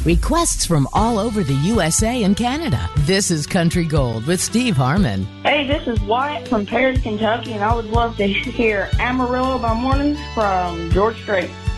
Requests from all over the USA and Canada. This is Country Gold with Steve Harmon. Hey, this is Wyatt from Paris, Kentucky, and I would love to hear Amarillo by Morning from George Strait.